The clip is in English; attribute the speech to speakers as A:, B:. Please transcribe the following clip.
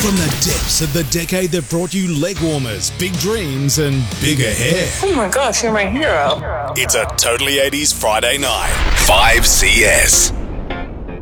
A: From the depths of the decade that brought you leg warmers, big dreams, and bigger hair.
B: Oh my gosh, you're my hero.
A: It's a Totally 80s Friday night. 5CS.